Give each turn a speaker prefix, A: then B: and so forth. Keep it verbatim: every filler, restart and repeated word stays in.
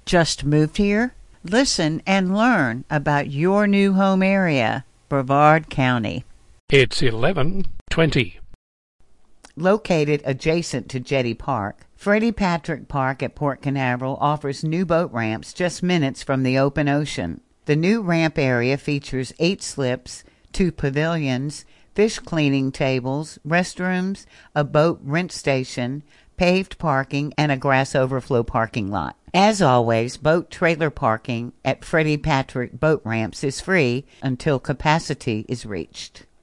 A: Just moved here? Listen and learn about your new home area, Brevard County.
B: It's eleven twenty.
A: Located adjacent to Jetty Park, Freddie Patrick Park at Port Canaveral offers new boat ramps just minutes from the open ocean. The new ramp area features eight slips, two pavilions, fish cleaning tables, restrooms, a boat rent station, paved parking, and a grass overflow parking lot. As always, boat trailer parking at Freddie Patrick Boat Ramps is free until capacity is reached.